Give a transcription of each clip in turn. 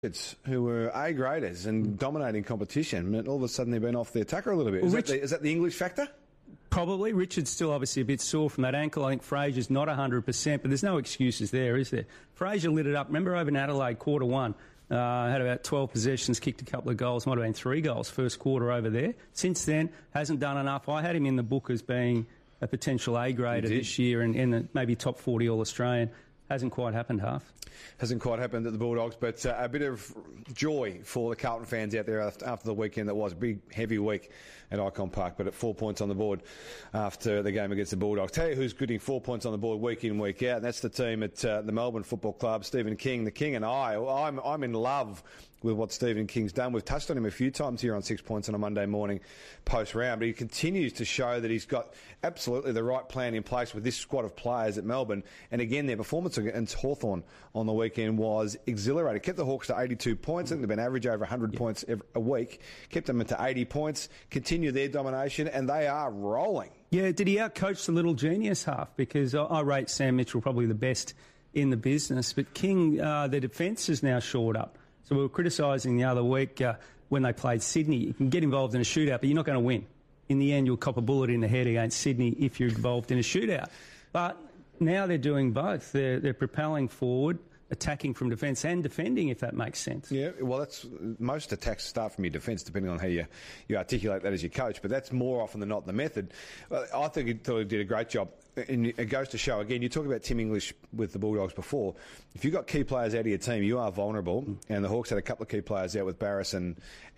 who were A-graders and dominating competition, and all of a sudden they've been off their tucker a little bit. Is that the English factor? Probably. Richard's still obviously a bit sore from that ankle. I think Fraser's not 100%, but there's no excuses there, is there? Fraser lit it up. Remember over in Adelaide, quarter one, had about 12 possessions, kicked a couple of goals, might have been 3 goals first quarter over there. Since then, hasn't done enough. I had him in the book as being a potential A-grader this year and maybe top 40 All-Australian. Hasn't quite happened, Half. Hasn't quite happened at the Bulldogs, but a bit of joy for the Carlton fans out there after the weekend that was a big, heavy week at Icon Park, but at 4 points on the board after the game against the Bulldogs. Tell you who's getting 4 points on the board week in, week out, and that's the team at the Melbourne Football Club. Stephen King, the King, and I'm in love with what Stephen King's done. We've touched on him a few times here on 6 Points on a Monday morning post-round, but he continues to show that he's got absolutely the right plan in place with this squad of players at Melbourne. And again, their performance against Hawthorn on the weekend was exhilarating. Kept the Hawks to 82 points. I think they've been average over 100 points a week. Kept them to 80 points. Continue their domination, and they are rolling. Yeah, did he outcoach the little genius, Half? Because I rate Sam Mitchell probably the best in the business, but King, their defence is now shored up. So we were criticising the other week when they played Sydney. You can get involved in a shootout, but you're not going to win. In the end, you'll cop a bullet in the head against Sydney if you're involved in a shootout. But now they're doing both. They're propelling forward, attacking from defence and defending, if that makes sense. Yeah, well, that's most attacks start from your defence, depending on how you articulate that as your coach. But that's more often than not the method. I think he did a great job. And it goes to show, again, you talk about Tim English with the Bulldogs before. If you've got key players out of your team, you are vulnerable. And the Hawks had a couple of key players out with Barris and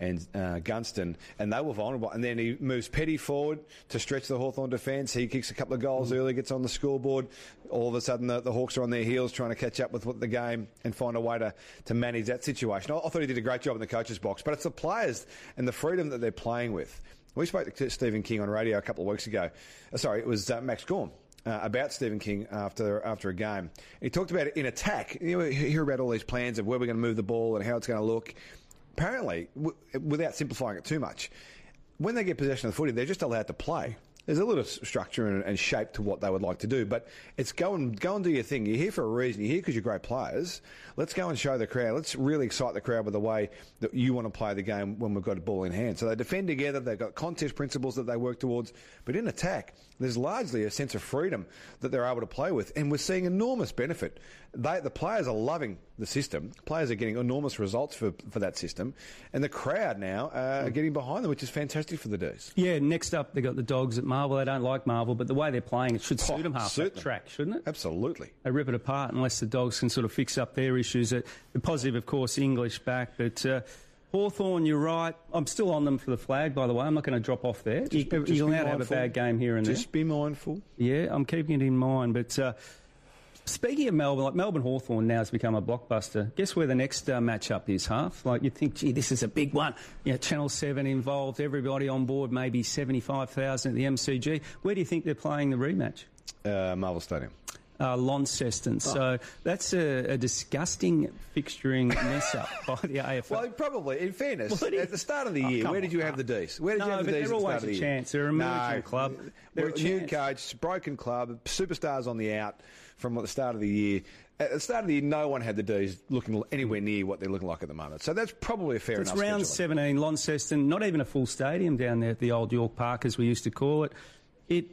Gunston, and they were vulnerable. And then he moves Petty forward to stretch the Hawthorn defence. He kicks a couple of goals early, gets on the scoreboard. All of a sudden, the Hawks are on their heels trying to catch up with the game and find a way to manage that situation. I thought he did a great job in the coach's box, but it's the players and the freedom that they're playing with. We spoke to Stephen King on radio a couple of weeks ago. It was Max Gorn. About Stephen King after a game. He talked about it in attack. You hear about all these plans of where we're going to move the ball and how it's going to look. Apparently, without simplifying it too much, when they get possession of the footy, they're just allowed to play. There's a little structure and shape to what they would like to do, but it's go and do your thing. You're here for a reason. You're here because you're great players. Let's go and show the crowd. Let's really excite the crowd with the way that you want to play the game when we've got a ball in hand. So they defend together. They've got contest principles that they work towards. But in attack, there's largely a sense of freedom that they're able to play with, and we're seeing enormous benefit. The players are loving the system. Players are getting enormous results for that system, and the crowd now are getting behind them, which is fantastic for the D's. Yeah, next up, they've got the Dogs at Marvel. They don't like Marvel, but the way they're playing, it should suit them half that track, shouldn't it? Absolutely. They rip it apart unless the Dogs can sort of fix up their issues. The positive, of course, English back, but Hawthorn, you're right. I'm still on them for the flag, by the way. I'm not going to drop off there. You're allowed to have a bad game here and there. Just be mindful. Yeah, I'm keeping it in mind. But speaking of Melbourne, like Melbourne Hawthorn now has become a blockbuster. Guess where the next matchup is, Half? Like you'd think, gee, this is a big one. Channel 7 involved, everybody on board, maybe 75,000 at the MCG. Where do you think they're playing the rematch? Marvel Stadium. Launceston. So that's a disgusting fixturing mess-up by the AFL. Well, probably, in fairness, at the start of the year, where did you have the D's? Where did you have the D's at the start of the year? They're always a chance. They're a emerging club. They're a new coach, broken club, superstars on the out from the start of the year. At the start of the year, no one had the D's looking anywhere near what they're looking like at the moment. So that's probably a fair enough. It's round 17, Launceston, not even a full stadium down there at the old York Park, as we used to call it.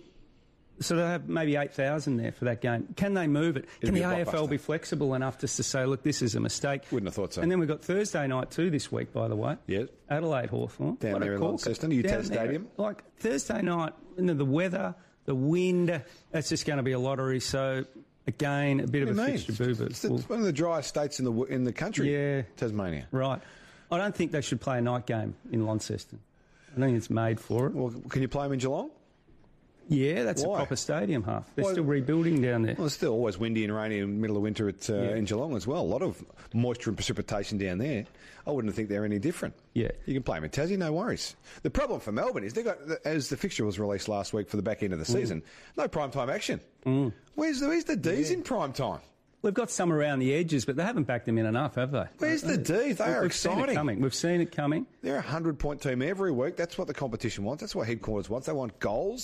So they have maybe 8,000 there for that game. Can they move it? Can the AFL be flexible enough just to say, look, this is a mistake? Wouldn't have thought so. And then we've got Thursday night too this week, by the way. Yes. Adelaide Hawthorn. Down there in Launceston, UTAS Stadium. Like Thursday night, the weather, the wind, that's just going to be a lottery. So, again, a bit of a fixture boober. It's one of the driest states in the country. Yeah. Tasmania. Right. I don't think they should play a night game in Launceston. I think it's made for it. Well, can you play them in Geelong? Yeah, that's a proper stadium, Half. They're still rebuilding down there. Well, it's still always windy and rainy in the middle of winter in Geelong as well. A lot of moisture and precipitation down there. I wouldn't think they're any different. Yeah. You can play them in Tassie, no worries. The problem for Melbourne is as the fixture was released last week for the back end of the season, no primetime action. Where's the D's in prime time? We've got some around the edges, but they haven't backed them in enough, have they? Where's the D's? They are exciting. We've seen it coming. They're a 100-point team every week. That's what the competition wants. That's what headquarters wants. They want goals.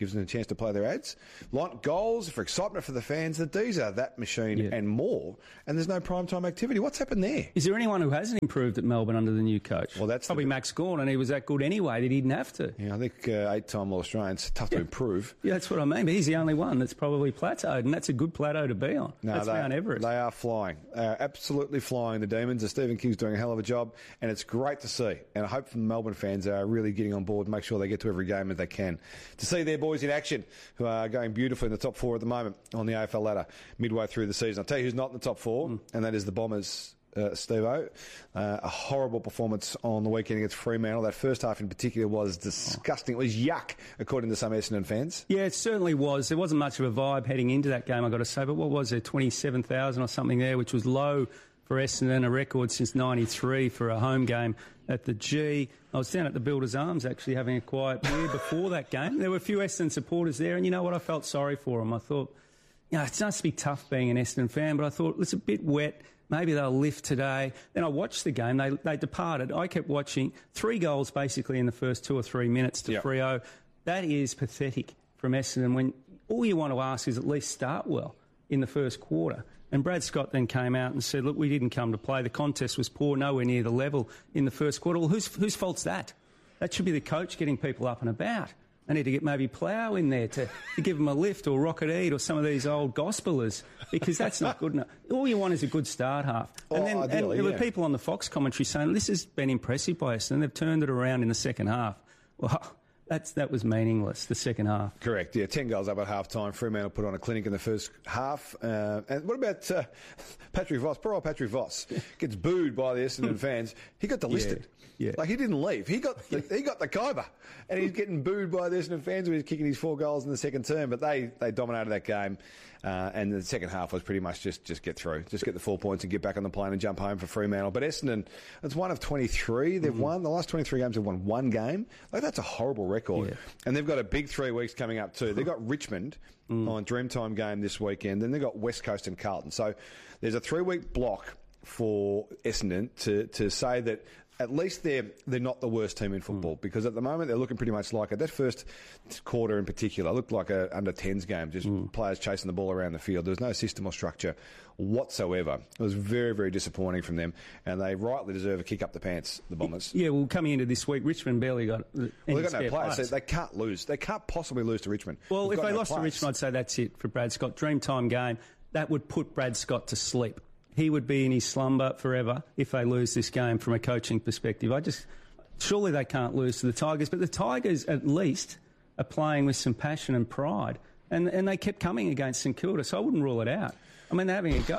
gives them a chance to play their ads. Goals for excitement for the fans. The D's are that machine and more, and there's no primetime activity. What's happened there? Is there anyone who hasn't improved at Melbourne under the new coach? Well, that's probably Max Gawn, and he was that good anyway that he didn't have to. Yeah, I think 8-time All-Australian's tough to improve. Yeah, that's what I mean. But he's the only one that's probably plateaued, and that's a good plateau to be on. No, that's Mount Everest. They are flying. They are absolutely flying, the Demons. Stephen King's doing a hell of a job, and it's great to see. And I hope the Melbourne fans are really getting on board and make sure they get to every game as they can. To see their boys in action, who are going beautifully in the top 4 at the moment on the AFL ladder midway through the season. I'll tell you who's not in the top 4, and that is the Bombers. Steve-O. A horrible performance on the weekend against Fremantle. That first half in particular was disgusting. It was yuck, according to some Essendon fans. Yeah, it certainly was. There wasn't much of a vibe heading into that game, I've got to say. But what was there, 27,000 or something there, which was low for Essendon, a record since 93 for a home game at the G. I was down at the Builders Arms actually having a quiet beer before that game. There were a few Essendon supporters there, and you know what? I felt sorry for them. I thought, it must be tough being an Essendon fan, but I thought it's a bit wet. Maybe they'll lift today. Then I watched the game. They departed. I kept watching. 3 goals basically in the first 2 or 3 minutes to Freo. That is pathetic from Essendon when all you want to ask is at least start well in the first quarter. And Brad Scott then came out and said, look, we didn't come to play. The contest was poor, nowhere near the level in the first quarter. Well, whose fault's that? That should be the coach getting people up and about. I need to get maybe Plough in there to give them a lift, or Rocket Eat, or some of these old gospelers, because that's not good enough. All you want is a good start half. And then there were people on the Fox commentary saying, this has been impressive by us, and they've turned it around in the second half. Well, that was meaningless, the second half. Correct, 10 goals up at half-time. Fremantle put on a clinic in the first half. And what about Patrick Voss? Poor old Patrick Voss gets booed by the Essendon fans. He got delisted. Yeah. Like, he didn't leave. He got the Khyber. And he's getting booed by the Essendon fans when he's kicking his 4 goals in the second term. But they dominated that game. And the second half was pretty much just get through. Just get the 4 points and get back on the plane and jump home for Fremantle. But Essendon, it's one of 23 they've won. The last 23 games they've won 1 game. Like, that's a horrible record. Yeah. And they've got a big 3 weeks coming up too. They've got Richmond on Dreamtime game this weekend. Then they've got West Coast and Carlton. So there's a 3-week block for Essendon to say that at least they're not the worst team in football, because at the moment they're looking pretty much like it. That first quarter in particular looked like a under-10s game, just players chasing the ball around the field. There was no system or structure whatsoever. It was very, very disappointing from them, and they rightly deserve a kick up the pants, the Bombers. Yeah, well, coming into this week, Richmond barely got any they've got no players. They can't lose. They can't possibly lose to Richmond. Well, if they lost to Richmond, I'd say that's it for Brad Scott. Dreamtime game, that would put Brad Scott to sleep. He would be in his slumber forever if they lose this game from a coaching perspective. Surely they can't lose to the Tigers, but the Tigers at least are playing with some passion and pride, and they kept coming against St Kilda, so I wouldn't rule it out. I mean, they're having a go.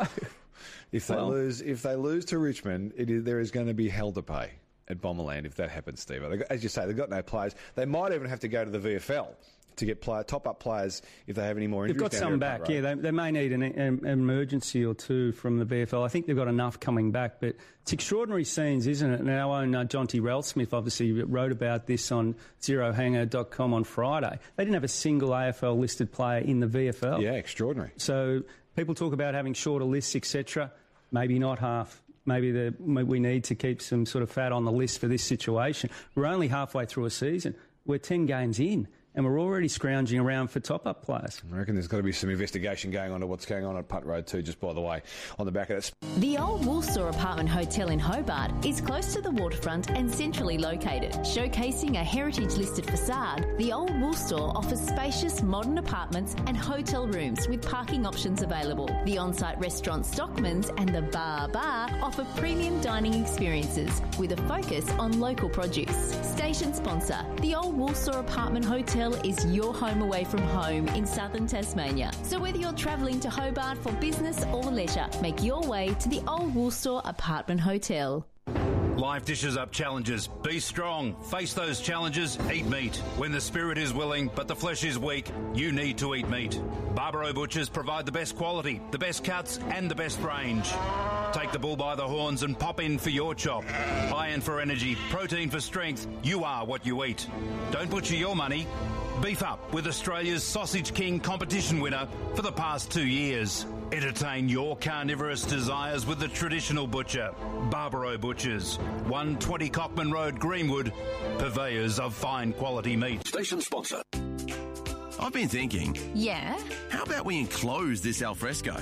If they lose to Richmond, there is going to be hell to pay at Bomberland if that happens, Steve. As you say, they've got no players. They might even have to go to the VFL to get top-up players if they have any more injuries. They've got some back, yeah. They may need an emergency or two from the VFL. I think they've got enough coming back, but it's extraordinary scenes, isn't it? And our own Jonty Ralsmith obviously wrote about this on zerohanger.com on Friday. They didn't have a single AFL-listed player in the VFL. Yeah, extraordinary. So people talk about having shorter lists, etc. Maybe not half. Maybe we need to keep some sort of fat on the list for this situation. We're only halfway through a season. We're 10 games in, and we're already scrounging around for top-up players. I reckon there's got to be some investigation going on to what's going on at Punt Road too, just by the way, on the back of it. The Old Woolstore Apartment Hotel in Hobart is close to the waterfront and centrally located. Showcasing a heritage-listed facade, the Old Woolstore offers spacious modern apartments and hotel rooms with parking options available. The on-site restaurant Stockman's and the Bar offer premium dining experiences with a focus on local produce. Station sponsor, the Old Woolstore Apartment Hotel is your home away from home in southern Tasmania. So whether you're travelling to Hobart for business or leisure, make your way to the Old Woolstore Apartment Hotel. Life dishes up challenges. Be strong. Face those challenges. Eat meat. When the spirit is willing but the flesh is weak, you need to eat meat. Barbaro Butchers provide the best quality, the best cuts and the best range. Take the bull by the horns and pop in for your chop. Iron for energy, protein for strength. You are what you eat. Don't butcher your money. Beef up with Australia's Sausage King competition winner for the past 2 years. Entertain your carnivorous desires with the traditional butcher, Barbaro Butchers, 120 Cockman Road, Greenwood, purveyors of fine quality meat. Station sponsor. I've been thinking, Yeah? how about we enclose this alfresco?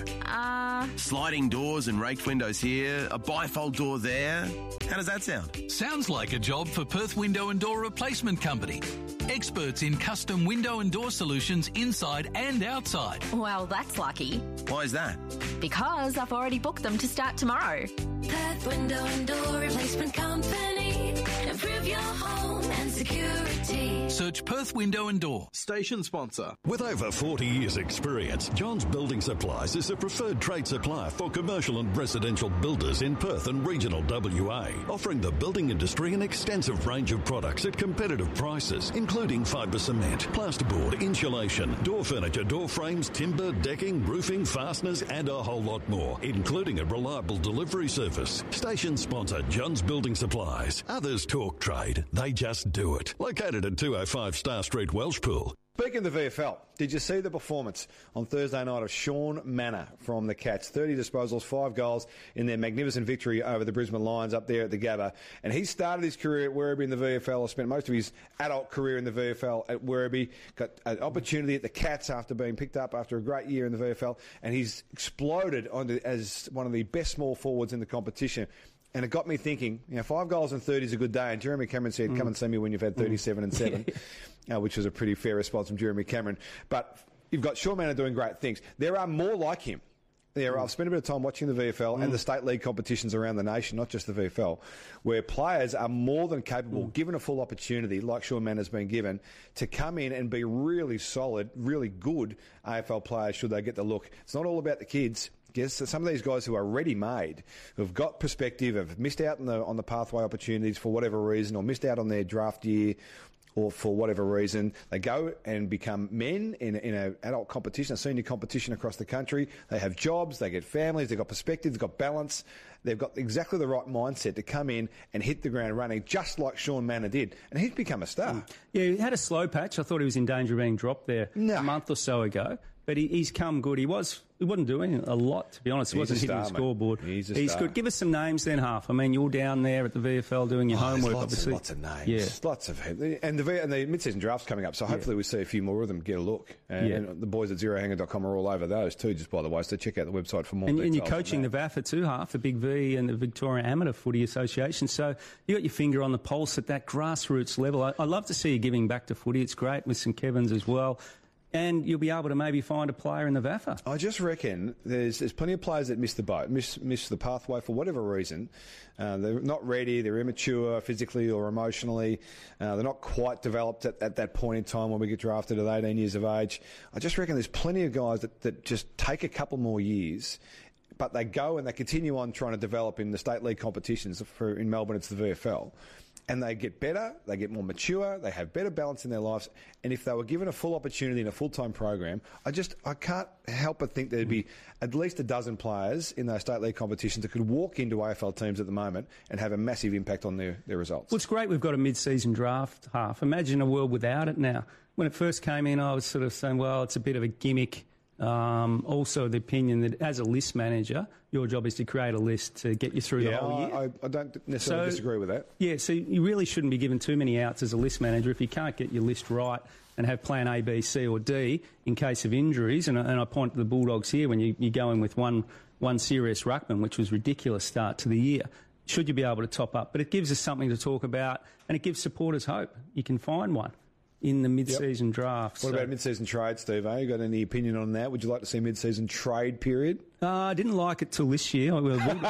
Sliding doors and raked windows here, a bifold door there. How does that sound? Sounds like a job for Perth Window and Door Replacement Company. Experts in custom window and door solutions inside and outside. Well, that's lucky. Why is that? Because I've already booked them to start tomorrow. Perth Window and Door Replacement Company. Improve your home and security. Search Perth Window and Door. Station sponsor. With over 40 years' experience, Johns Building Supplies is a preferred trade supplier for commercial and residential builders in Perth and regional WA, offering the building industry an extensive range of products at competitive prices, including fibre cement, plasterboard, insulation, door furniture, door frames, timber, decking, roofing, fasteners, and a whole lot more, including a reliable delivery service. Station sponsor Johns Building Supplies. Others talk trade, they just do it. Located at 205 Star Street, Welshpool. Speaking of the VFL, did you see the performance on Thursday night of Sean Manor from the Cats? 30 disposals, 5 goals in their magnificent victory over the Brisbane Lions up there at the Gabba. And he started his career at Werribee in the VFL, spent most of his adult career in the VFL at Werribee, got an opportunity at the Cats after being picked up after a great year in the VFL, and he's exploded as one of the best small forwards in the competition. And it got me thinking, 5 goals and 30 is a good day. And Jeremy Cameron said, come and see me when you've had 37 and 7, which was a pretty fair response from Jeremy Cameron. But you've got Sean Manor doing great things. There are more like him. I've spent a bit of time watching the VFL and the state league competitions around the nation, not just the VFL, where players are more than capable, given a full opportunity, like Sean Manor's been given, to come in and be really solid, really good AFL players should they get the look. It's not all about the kids. Yes, some of these guys who are ready-made, who've got perspective, have missed out on the pathway opportunities for whatever reason, or missed out on their draft year, or for whatever reason, they go and become men in an adult competition, a senior competition across the country. They have jobs, they get families, they've got perspective, they've got balance. They've got exactly the right mindset to come in and hit the ground running, just like Sean Manor did. And he's become a star. Yeah, he had a slow patch. I thought he was in danger of being dropped there a month or so ago. But he's come good. He wasn't doing a lot, to be honest. He wasn't hitting the scoreboard. He's good. Give us some names then, Half. I mean, you're down there at the VFL doing your homework, obviously. Lots of names. Lots of and the mid-season draft's coming up, so hopefully we see a few more of them get a look. And the boys at zerohanger.com are all over those too, just by the way, so check out the website for more details. And you're coaching the VAFA too, Half, the Big V and the Victoria Amateur Footy Association, so you got your finger on the pulse at that grassroots level. I love to see you giving back to footy. It's great with St Kevin's as well. And you'll be able to maybe find a player in the VAFA. I just reckon there's plenty of players that miss the boat, miss the pathway for whatever reason. They're not ready, they're immature physically or emotionally. They're not quite developed at that point in time when we get drafted at 18 years of age. I just reckon there's plenty of guys that just take a couple more years, but they go and they continue on trying to develop in the state league competitions. In Melbourne, it's the VFL. And they get better, they get more mature, they have better balance in their lives. And if they were given a full opportunity in a full-time program, I can't help but think there'd be at least a dozen players in those state league competitions that could walk into AFL teams at the moment and have a massive impact on their results. Well, it's great we've got a mid-season draft, Half. Imagine a world without it now. When it first came in, I was sort of saying, well, it's a bit of a gimmick. Also, the opinion that as a list manager, your job is to create a list to get you through the whole year. I don't necessarily disagree with that. Yeah, so you really shouldn't be given too many outs as a list manager if you can't get your list right and have plan A, B, C or D in case of injuries. And I point to the Bulldogs here when you go in with one serious ruckman, which was a ridiculous start to the year. Should you be able to top up? But it gives us something to talk about and it gives supporters hope. You can find one in the mid-season draft. What about mid-season trade, Steve? You got any opinion on that? Would you like to see mid-season trade period? I didn't like it till this year. You wouldn't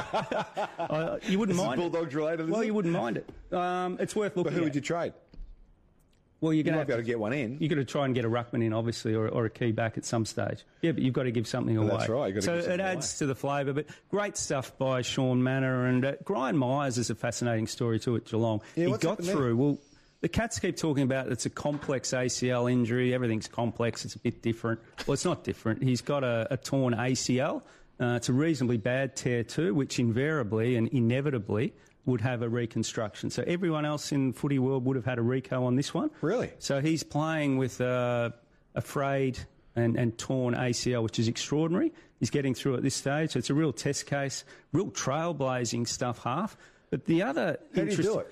mind it. Bulldogs related, Well, you wouldn't mind it. It's worth looking at. But who would you trade? Well, you're going to be able to get one in. You've got to try and get a ruckman in, obviously, or a key back at some stage. Yeah, but you've got to give something away. That's right. So it adds to the flavour. But great stuff by Sean Manor. And Brian Myers is a fascinating story too at Geelong. Yeah, he got through. Well, the Cats keep talking about it's a complex ACL injury. Everything's complex. It's a bit different. Well, it's not different. He's got a torn ACL. It's a reasonably bad tear too, which invariably and inevitably would have a reconstruction. So everyone else in footy world would have had a reco on this one. Really? So he's playing with a frayed and torn ACL, which is extraordinary. He's getting through at this stage. So it's a real test case, real trailblazing stuff, Half. But the other How do you do it?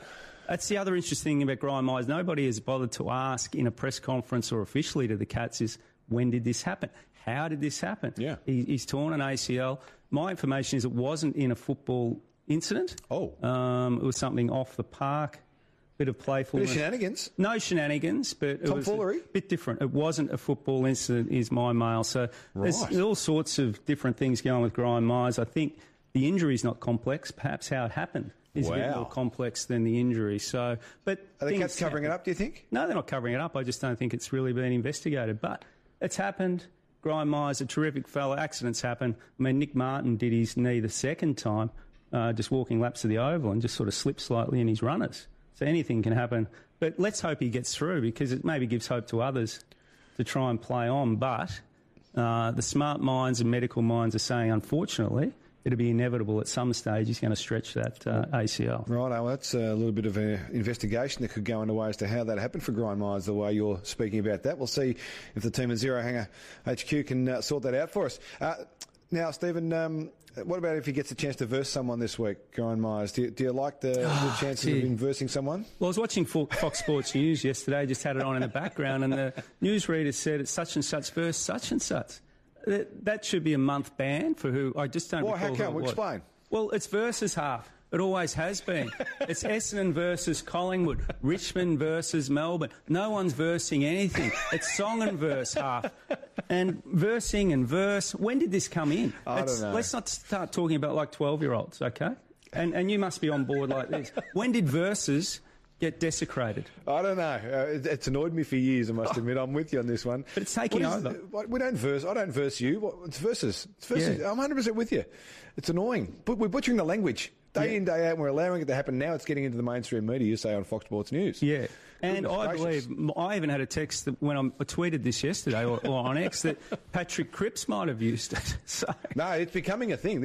That's the other interesting thing about Brian Myers. Nobody has bothered to ask in a press conference or officially to the Cats is, when did this happen? How did this happen? Yeah. He's torn an ACL. My information is it wasn't in a football incident. Oh. It was something off the park. Bit of playfulness. Bit of shenanigans. No shenanigans, but it was Tomfoolery? a bit different. It wasn't a football incident, is my mail. So there's all sorts of different things going on with Brian Myers. I think the injury's not complex. Perhaps how it happened is a bit more complex than the injury. So, but are the Cats covering it up, do you think? No, they're not covering it up. I just don't think it's really been investigated. But it's happened. Brian Myers, a terrific fella. Accidents happen. I mean, Nick Martin did his knee the second time, just walking laps of the oval and just sort of slipped slightly in his runners. So anything can happen. But let's hope he gets through because it maybe gives hope to others to try and play on. But the smart minds and medical minds are saying, unfortunately, it'll be inevitable at some stage he's going to stretch that ACL. Right, well, that's a little bit of an investigation that could go underway as to how that happened for Brian Myers, the way you're speaking about that. We'll see if the team at Zero Hanger HQ can sort that out for us. Now, Stephen, what about if he gets a chance to verse someone this week, Brian Myers? Do you like the chances of him versing someone? Well, I was watching Fox Sports News yesterday, just had it on in the background, and the newsreader said it's such and such verse such and such. That should be a month ban for who I just don't. Well, how come? Explain. Well, it's versus half. It always has been. It's Essendon versus Collingwood, Richmond versus Melbourne. No one's versing anything. It's song and verse half. And versing and verse. When did this come in? I don't know. Let's not start talking about like 12-year-olds, okay? And you must be on board like this. When did verses get desecrated? I don't know. It's annoyed me for years, I must admit. I'm with you on this one. But it's taking over. We don't verse. I don't verse you. It's verses. It's verses. Yeah. I'm 100% with you. It's annoying. But we're butchering the language. Day in, day out, and we're allowing it to happen. Now it's getting into the mainstream media, you say, on Fox Sports News. Yeah. And I believe, I even had a text that when I tweeted this yesterday or on X that Patrick Cripps might have used it. So, no, it's becoming a thing.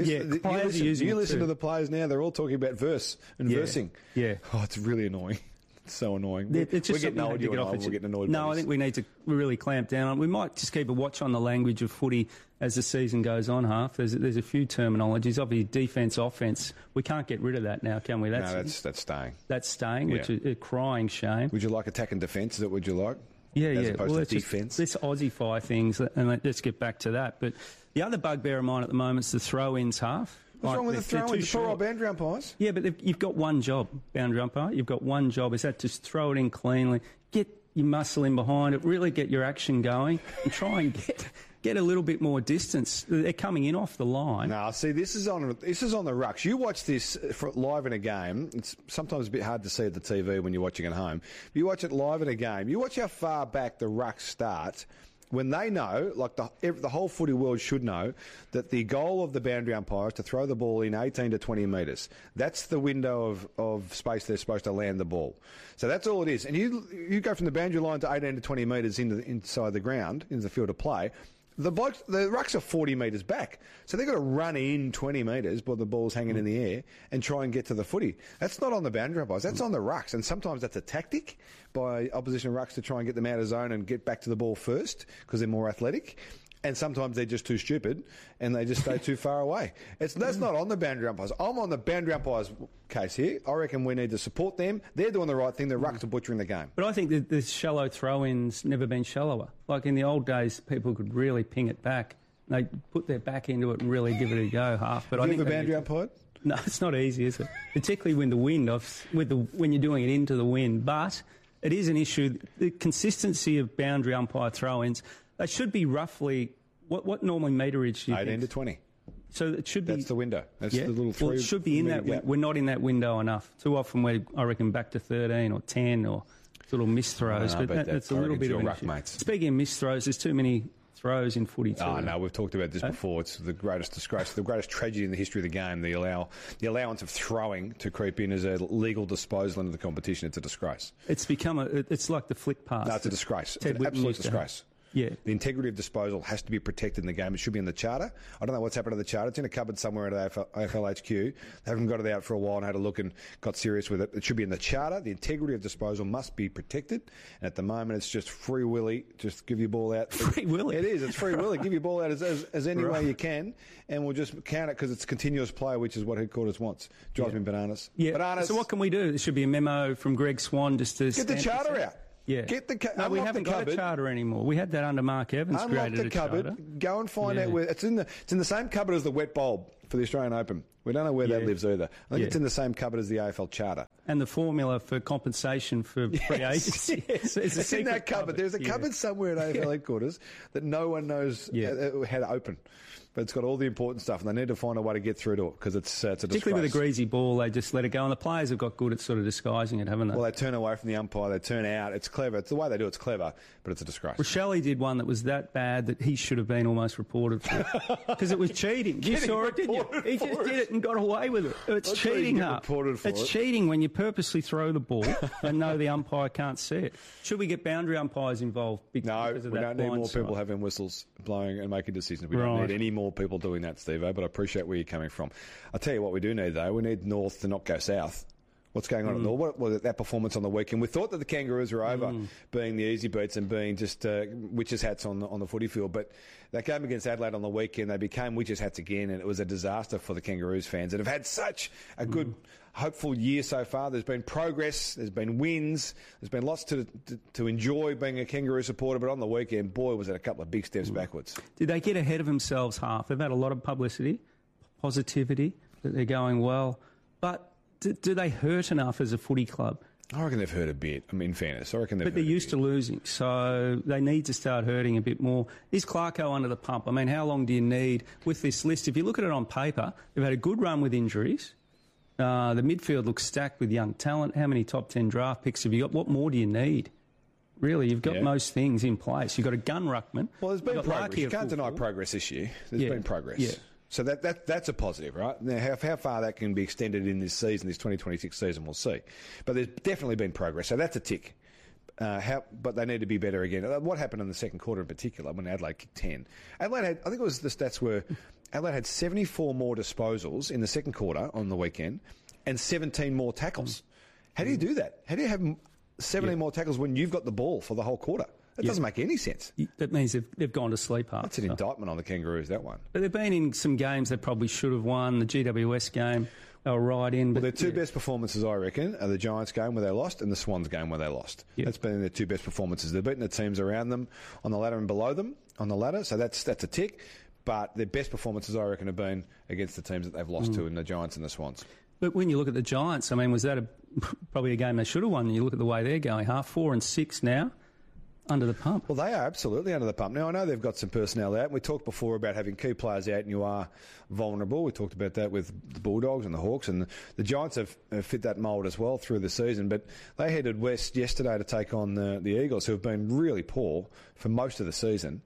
You listen to the players now, they're all talking about verse and versing. Yeah. Oh, it's really annoying. It's so annoying. It's just we're getting old, we're getting annoyed. No, I think we need to really clamp down on it. We might just keep a watch on the language of footy as the season goes on, Half. There's a few terminologies. Obviously, defence, offence. We can't get rid of that now, can we? That's staying. That's staying, which is a crying shame. Would you like attack and defence? Is that what you like? Yeah, as opposed to defence? Let's Aussiefy things, and let's get back to that. But the other bugbear of mine at the moment is the throw-ins, Half. What's wrong with the throw-ins? The poor old boundary umpires? Yeah, but you've got one job, boundary umpire. You've got one job. Is that just throw it in cleanly, get your muscle in behind it, really get your action going, and try and get a little bit more distance. They're coming in off the line. No, see, this is on the rucks. You watch this live in a game. It's sometimes a bit hard to see at the TV when you're watching at home. But you watch it live in a game. You watch how far back the rucks start. When they know, like the whole footy world should know, that the goal of the boundary umpire is to throw the ball in 18 to 20 metres. That's the window of space they're supposed to land the ball. So that's all it is. And you go from the boundary line to 18 to 20 metres inside the ground, into the field of play. The rucks are 40 metres back. So they've got to run in 20 metres while the ball's hanging in the air and try and get to the footy. That's not on the boundary umpires. That's on the rucks. And sometimes that's a tactic by opposition rucks to try and get them out of zone and get back to the ball first because they're more athletic. And sometimes they're just too stupid and they just stay too far away. That's not on the boundary umpires. I'm on the boundary umpires case here. I reckon we need to support them. They're doing the right thing. The rucks are butchering the game. But I think that the shallow throw-ins never been shallower. Like in the old days, people could really ping it back. They put their back into it and really give it a go, Half. But I think the boundary umpire? No, it's not easy, is it? Particularly when the wind, when you're doing it into the wind. But it is an issue. The consistency of boundary umpire throw-ins, they should be roughly, what normally meterage do you 18 think? to 20. So it should be... That's the window. That's the little 3. Well, it should be in that window. We're not in that window enough. Too often we're, I reckon, back to 13 or 10 or little missed throws. No, but that's a little bit of an issue. Mates. Speaking of missed throws, there's too many throws in footy too. Oh, no, we've talked about this before. It's the greatest disgrace, the greatest tragedy in the history of the game. The allowance of throwing to creep in as a legal disposal into the competition. It's a disgrace. It's become it's like the flick pass. No, it's a disgrace. It's an absolute disgrace. Yeah. The integrity of disposal has to be protected in the game. It should be in the charter. I don't know what's happened to the charter. It's in a cupboard somewhere at AFL HQ. They haven't got it out for a while and had a look and got serious with it. It should be in the charter. The integrity of disposal must be protected. And at the moment, it's just free willy. Just give your ball out. Free willy? It is. It's free willy. Give your ball out as any way you can, and we'll just count it because it's continuous play, which is what headquarters wants. Drives me bananas. Yeah. Bananas. So what can we do? There should be a memo from Greg Swan just to get the charter out. Yeah. Get the no, we haven't got a charter anymore. We had that under Mark Evans. Unlock created the cupboard. Charter. Go and find out where it's in the same cupboard as the wet bulb for the Australian Open. We don't know where that lives either. I think it's in the same cupboard as the AFL Charter. And the formula for compensation for free agency. Yes. It's in that cupboard. There's a cupboard somewhere at AFL headquarters that no one knows how to open. But it's got all the important stuff, and they need to find a way to get through to it because it's a disgrace. Particularly with a greasy ball, they just let it go, and the players have got good at sort of disguising it, haven't they? Well, they turn away from the umpire, they turn out. It's clever. It's the way they do it's clever, but it's a disgrace. Well, Shelley did one that was that bad that he should have been almost reported for because it was cheating. You saw it, didn't you? He just did it and got away with it. It's cheating, It's cheating when you purposely throw the ball and know the umpire can't see it. Should we get boundary umpires involved? No, we don't need more people having whistles blowing and making decisions. We don't need any more people doing that, Steve-O, but I appreciate where you're coming from. I'll tell you what we do need, though. We need North to not go south. What's going on at North? What was that performance on the weekend? We thought that the Kangaroos were over being the easy beats and being just witches' hats on the footy field, but that game against Adelaide on the weekend, they became witches' hats again, and it was a disaster for the Kangaroos fans that have had such a good, hopeful year so far. There's been progress, there's been wins, there's been lots to enjoy being a Kangaroo supporter, but on the weekend, boy, was it a couple of big steps backwards. Did they get ahead of themselves half? They've had a lot of publicity, positivity, that they're going well, but do they hurt enough as a footy club? I reckon they've hurt a bit. I mean, in fairness, I reckon they've. But they're used to losing, so they need to start hurting a bit more. Is Clarko under the pump? I mean, how long do you need with this list? If you look at it on paper, they've had a good run with injuries. The midfield looks stacked with young talent. How many top 10 draft picks have you got? What more do you need? Really, you've got most things in place. You've got a gun ruckman. Well, there's been progress. You can't deny progress this year. There's been progress. Yeah. So that's a positive, right? Now, how far that can be extended in this season, this 2026 season, we'll see. But there's definitely been progress, so that's a tick. But they need to be better again. What happened in the second quarter in particular when Adelaide kicked 10? Adelaide had, I think it was the stats were, Adelaide had 74 more disposals in the second quarter on the weekend and 17 more tackles. How do you do that? How do you have 17 more tackles when you've got the ball for the whole quarter? That doesn't make any sense. That means they've gone to sleep half. That's an indictment on the Kangaroos, that one. But they've been in some games they probably should have won. The GWS game, they were right in. Well, their two best performances, I reckon, are the Giants game where they lost and the Swans game where they lost. Yep. That's been their two best performances. They've beaten the teams around them on the ladder and below them on the ladder, so that's a tick. But their best performances, I reckon, have been against the teams that they've lost to in the Giants and the Swans. But when you look at the Giants, I mean, was that probably a game they should have won? You look at the way they're going, 4-6 now. Under the pump. Well, they are absolutely under the pump. Now, I know they've got some personnel out. We talked before about having key players out and you are vulnerable. We talked about that with the Bulldogs and the Hawks, and the Giants have fit that mould as well through the season. But they headed west yesterday to take on the Eagles, who have been really poor for most of the season.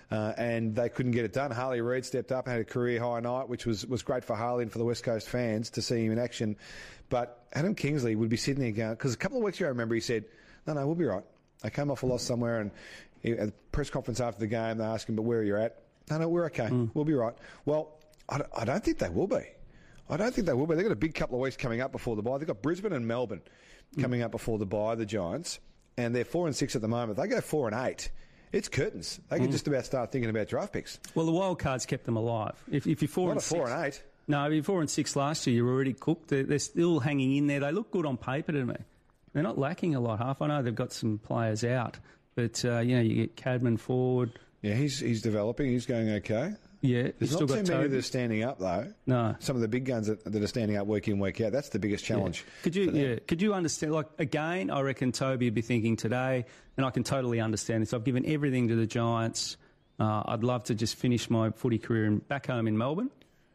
And they couldn't get it done. Harley Reid stepped up and had a career-high night, which was great for Harley and for the West Coast fans to see him in action. But Adam Kingsley would be sitting there going, because a couple of weeks ago, I remember he said, no, we'll be right. They came off a loss somewhere, and at the press conference after the game, they asked him, but where are you at? No, we're okay. We'll be right. Well, I don't think they will be. I don't think they will be. They've got a big couple of weeks coming up before the bye. They've got Brisbane and Melbourne coming up before the bye, the Giants, and they're 4-6 at the moment. They go 4-8. It's curtains. They can just about start thinking about draft picks. Well, the wild cards kept them alive. If you're 4-6, not a 4-8. No, if you're 4-6 last year, you're already cooked. They're still hanging in there. They look good on paper to me. They're not lacking a lot, Half. I know they've got some players out, but you get Cadman forward. Yeah, he's developing. He's going okay. Yeah, there's not too many that are standing up though. No, some of the big guns that are standing up week in, week out. That's the biggest challenge. Yeah. Could you understand? Like again, I reckon Toby would be thinking today, and I can totally understand this. I've given everything to the Giants. I'd love to just finish my footy career back home in Melbourne,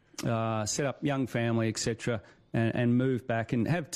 set up young family, etc. And move back and have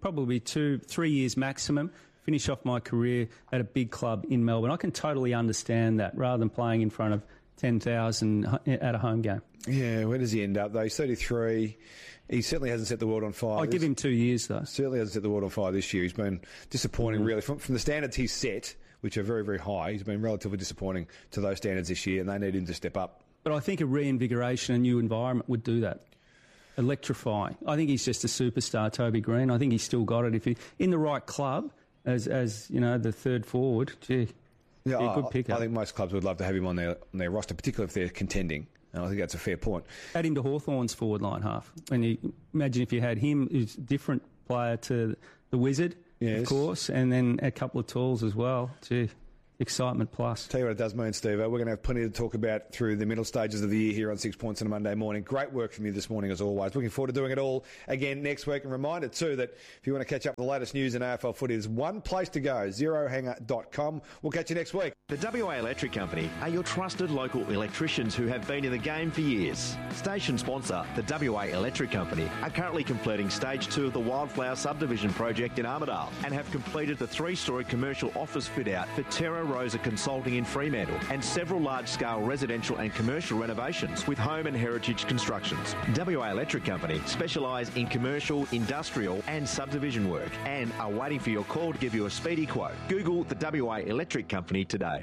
2-3 years maximum, finish off my career at a big club in Melbourne. I can totally understand that rather than playing in front of 10,000 at a home game. Yeah, where does he end up, though? He's 33. He certainly hasn't set the world on fire. I'll give him 2 years, though. Certainly hasn't set the world on fire this year. He's been disappointing, really. From the standards he's set, which are very, very high, he's been relatively disappointing to those standards this year, and they need him to step up. But I think a reinvigoration, a new environment would do that. Electrify. I think he's just a superstar, Toby Green. I think he's still got it. If he in the right club, as you know, the third forward, gee, yeah, a good pickup. I think most clubs would love to have him on their roster, particularly if they're contending. And I think that's a fair point. Add him to Hawthorn's forward line half. When you imagine if you had him, who's a different player to the Wizard, of course, and then a couple of tools as well. Gee, excitement plus. Tell you what it does mean, Steve. We're going to have plenty to talk about through the middle stages of the year here on 6 Points on a Monday morning. Great work from you this morning, as always. Looking forward to doing it all again next week. And reminder, too, that if you want to catch up with the latest news in AFL footy, there's one place to go, zerohanger.com. We'll catch you next week. The WA Electric Company are your trusted local electricians who have been in the game for years. Station sponsor, the WA Electric Company, are currently completing Stage 2 of the Wildflower Subdivision project in Armidale and have completed the 3-storey commercial office fit-out for Terra Rosa Consulting in Fremantle and several large-scale residential and commercial renovations with Home and Heritage Constructions. WA Electric Company specialise in commercial, industrial and subdivision work and are waiting for your call to give you a speedy quote. Google the WA Electric Company today.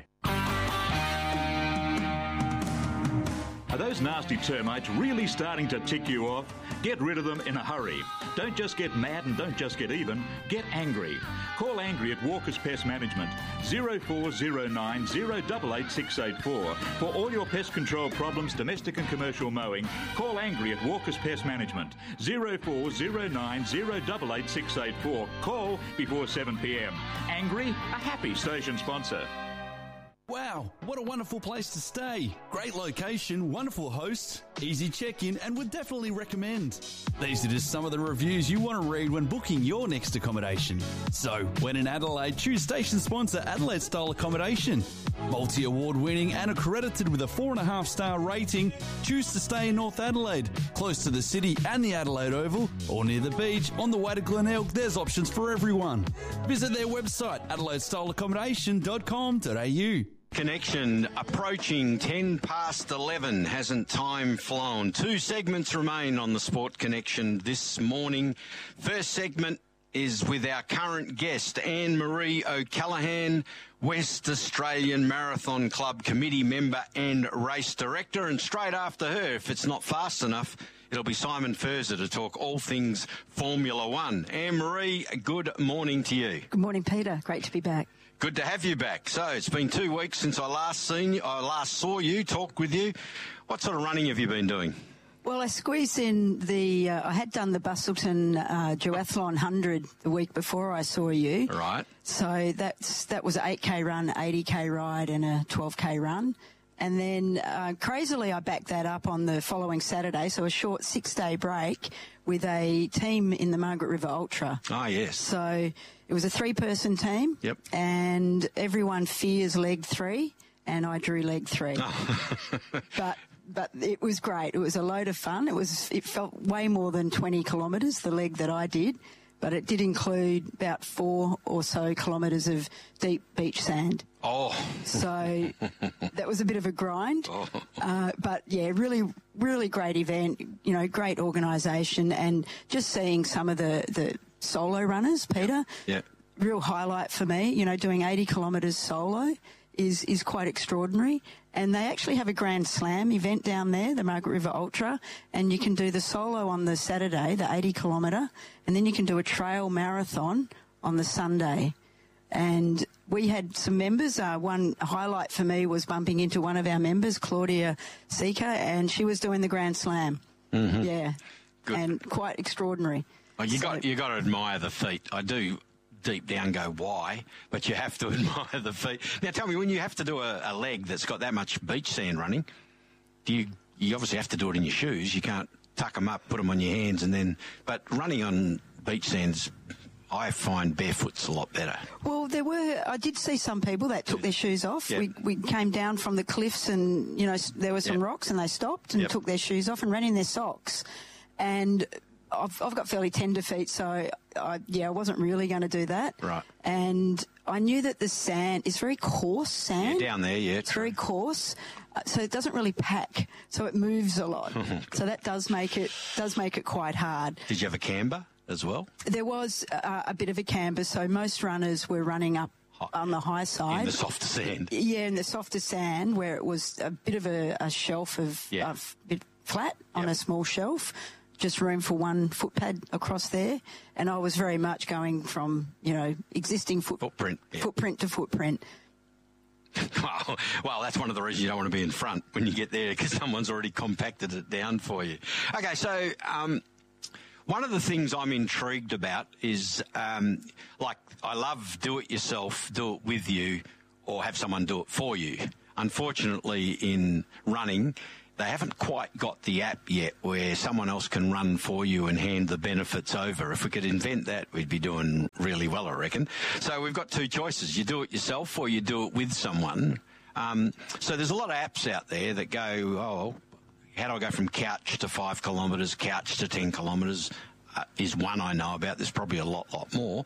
Are those nasty termites really starting to tick you off? Get rid of them in a hurry. Don't just get mad and don't just get even. Get angry. Call Angry at Walker's Pest Management. 0409 088 684. For all your pest control problems, domestic and commercial mowing, call Angry at Walker's Pest Management. 0409 088 684. Call before 7 p.m. Angry, a happy station sponsor. Wow, what a wonderful place to stay. Great location, wonderful hosts, easy check-in, and would definitely recommend. These are just some of the reviews you want to read when booking your next accommodation. So, when in Adelaide, choose station sponsor Adelaide Style Accommodation. Multi-award winning and accredited with a 4.5-star rating, choose to stay in North Adelaide, close to the city and the Adelaide Oval, or near the beach on the way to Glenelg. There's options for everyone. Visit their website, adelaidestyleaccommodation.com.au. Connection approaching 10 past 11. Hasn't time flown? 2 segments remain on the Sport Connection this morning. First segment is with our current guest, Anne-Marie O'Callaghan, West Australian Marathon Club committee member and race director. And straight after her, if it's not fast enough, it'll be Simon Furzer to talk all things Formula One. Anne-Marie, good morning to you. Good morning, Peter. Great to be back. Good to have you back. So it's been 2 weeks since I last saw you, talked with you. What sort of running have you been doing? Well, I squeezed in I had done the Busselton Duathlon 100 the week before I saw you. Right. So that was an 8K run, 80K ride and a 12K run. And then crazily I backed that up on the following Saturday, so a short 6-day break with a team in the Margaret River Ultra. Ah, yes. So it was a 3-person team. Yep. And everyone fears leg 3, and I drew leg 3. But it was great. It was a load of fun. It felt way more than 20 kilometres, the leg that I did, but it did include about 4 or so kilometres of deep beach sand. Oh. So that was a bit of a grind. Oh. But, yeah, really, really great event, great organisation, and just seeing some of the solo runners, Peter. Yeah. Real highlight for me, doing 80 kilometres solo is quite extraordinary. And they actually have a Grand Slam event down there, the Margaret River Ultra, and you can do the solo on the Saturday, the 80 kilometre, and then you can do a trail marathon on the Sunday. And we had some members. One highlight for me was bumping into one of our members, Claudia Seeker, and she was doing the Grand Slam. Mm-hmm. Yeah. Good. And quite extraordinary. Oh, you got to admire the feat. I do deep down go, why? But you have to admire the feat. Now, tell me, when you have to do a leg that's got that much beach sand running, you obviously have to do it in your shoes. You can't tuck them up, put them on your hands, and then... But running on beach sands, I find barefoot's a lot better. Well, I did see some people that took their shoes off. Yep. We came down from the cliffs and, there were some rocks and they stopped and took their shoes off and ran in their socks. And I've got fairly tender feet, so I wasn't really going to do that. Right. And I knew that the sand is very coarse sand. Yeah, down there, yeah. It's very coarse, so it doesn't really pack, so it moves a lot. So that does make it quite hard. Did you have a camber as well? There was a bit of a camber, so most runners were running up on the high side. In the softer sand. Yeah, in the softer sand, where it was a bit of a shelf of bit flat on a small shelf, just room for one footpad across there. And I was very much going from, existing footprint to footprint. Well, that's one of the reasons you don't want to be in front when you get there, because someone's already compacted it down for you. Okay, so one of the things I'm intrigued about is, I love do it yourself, do it with you, or have someone do it for you. Unfortunately, in running, they haven't quite got the app yet where someone else can run for you and hand the benefits over. If we could invent that, we'd be doing really well, I reckon. So we've got two choices. You do it yourself or you do it with someone. So there's a lot of apps out there that go, how do I go from couch to 5 kilometres, couch to 10 kilometres is one I know about. There's probably a lot more.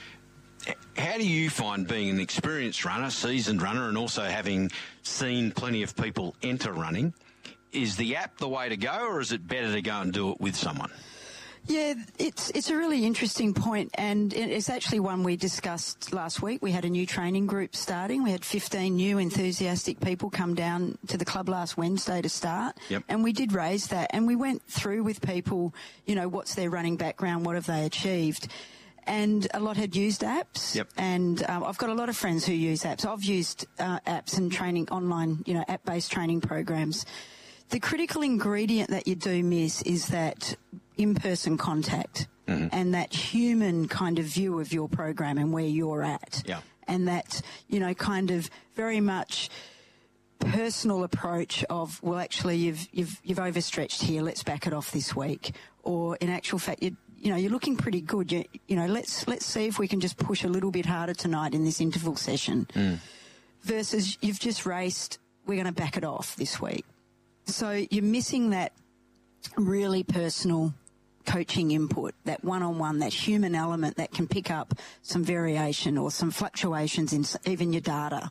How do you find, being an experienced runner, seasoned runner, and also having seen plenty of people enter running, is the app the way to go, or is it better to go and do it with someone? Yeah, it's a really interesting point, and it's actually one we discussed last week. We had a new training group starting. We had 15 new enthusiastic people come down to the club last Wednesday to start, and we did raise that, and we went through with people, what's their running background, what have they achieved. And a lot had used apps, and I've got a lot of friends who use apps. I've used apps and training online, app-based training programs. The critical ingredient that you do miss is that in-person contact and that human kind of view of your program and where you're at. Yeah. And that, kind of very much personal approach of, well, actually, you've overstretched here, let's back it off this week. Or in actual fact, you're looking pretty good. Let's see if we can just push a little bit harder tonight in this interval session. Versus you've just raced, we're going to back it off this week. So you're missing that really personal coaching input, that one-on-one, that human element that can pick up some variation or some fluctuations in even your data.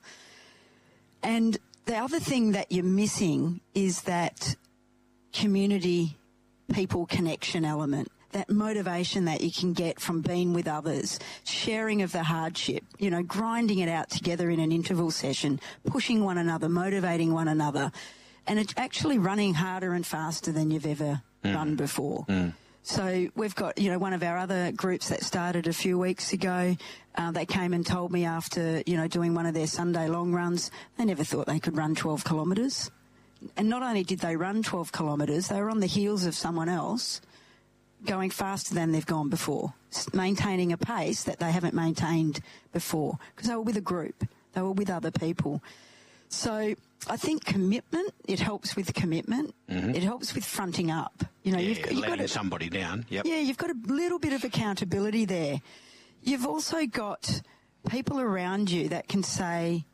And the other thing that you're missing is that community, people connection element, that motivation that you can get from being with others, sharing of the hardship, grinding it out together in an interval session, pushing one another, motivating one another. And it's actually running harder and faster than you've ever run before. So we've got, one of our other groups that started a few weeks ago, they came and told me after, doing one of their Sunday long runs, they never thought they could run 12 kilometres. And not only did they run 12 kilometres, they were on the heels of someone else going faster than they've gone before, maintaining a pace that they haven't maintained before because they were with a group, they were with other people. So I think commitment, it helps with commitment. It helps with fronting up. You've got somebody down. Yeah, you've got a little bit of accountability there. You've also got people around you that can say,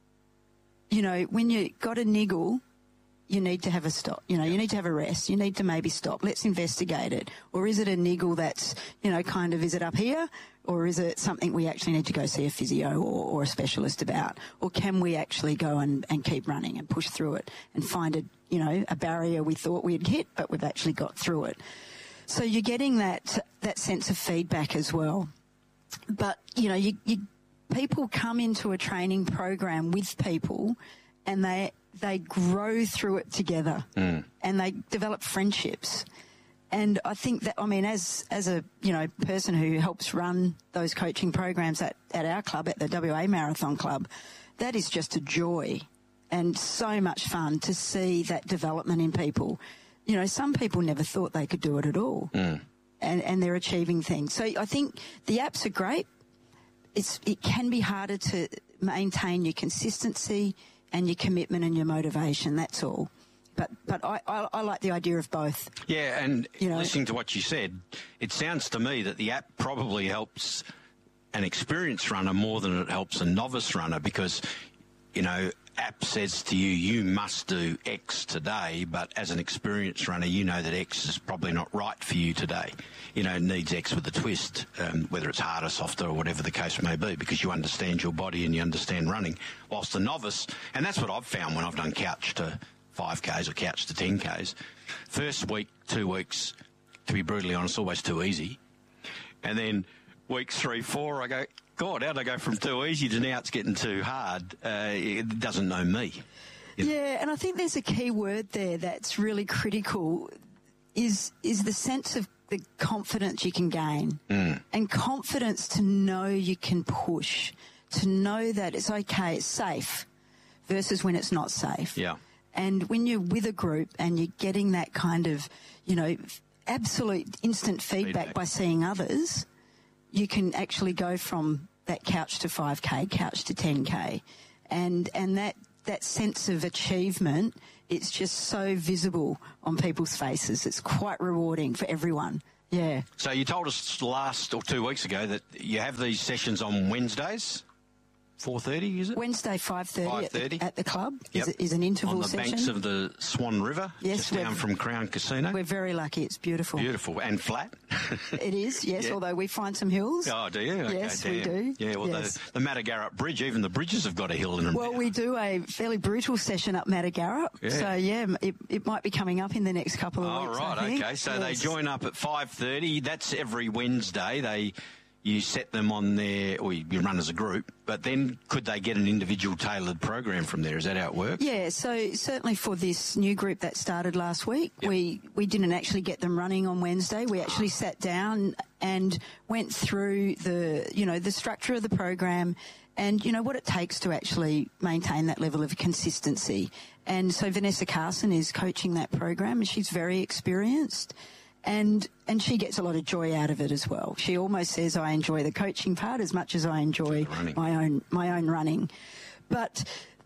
when you got a niggle, you need to have a stop. You need to have a rest. You need to maybe stop. Let's investigate it. Or is it a niggle that's, is it up here? Or is it something we actually need to go see a physio or a specialist about? Or can we actually go and keep running and push through it and find a barrier we thought we'd hit, but we've actually got through it? So you're getting that sense of feedback as well. But, people come into a training program with people and they grow through it together and they develop friendships. And I think that, as a, person who helps run those coaching programs at our club, at the WA Marathon Club, that is just a joy and so much fun to see that development in people. Some people never thought they could do it at all and they're achieving things. So I think the apps are great. It can be harder to maintain your consistency and your commitment and your motivation, that's all. But I like the idea of both. Yeah, and listening to what you said, it sounds to me that the app probably helps an experienced runner more than it helps a novice runner, because app says to you, you must do X today, but as an experienced runner, you know that X is probably not right for you today. It needs X with a twist, whether it's harder, softer, or whatever the case may be, because you understand your body and you understand running. Whilst the novice, and that's what I've found when I've done couch to 5Ks or couch to 10Ks, first week, 2 weeks, to be brutally honest, always too easy. And then weeks 3, 4, I go, God, how'd I go from too easy to now it's getting too hard? It doesn't know me. Yeah, and I think there's a key word there that's really critical is the sense of the confidence you can gain and confidence to know you can push, to know that it's okay, it's safe versus when it's not safe. Yeah. And when you're with a group and you're getting that kind of, absolute instant feedback by seeing others, you can actually go from that couch to 5K, couch to 10K. And that sense of achievement, it's just so visible on people's faces. It's quite rewarding for everyone. Yeah. So you told us last or 2 weeks ago that you have these sessions on Wednesdays, 4:30, is it? Wednesday, 5:30 at the club Yep. is an interval session. On the banks of the Swan River, just down from Crown Casino. We're very lucky. It's beautiful. Beautiful. And flat. It is, yes, although we find some hills. Oh, do you? Okay, yes, damn. we do. Yeah, well, yes. the Madagarra Bridge, even the bridges have got a hill in them. Well, we do a fairly brutal session up Madagarra. Yeah. So, it might be coming up in the next couple of weeks. Oh, right, I think. okay. So they join up at 5:30. That's every Wednesday. You set them on there, or you run as a group, but then could they get an individual tailored program from there? Is that how it works? Yeah, so certainly for this new group that started last week, we didn't actually get them running on Wednesday. We actually sat down and went through the structure of the program and, what it takes to actually maintain that level of consistency. And so Vanessa Carson is coaching that program, and she's very experienced. And she gets a lot of joy out of it as well. She almost says, I enjoy the coaching part as much as I enjoy my own running. But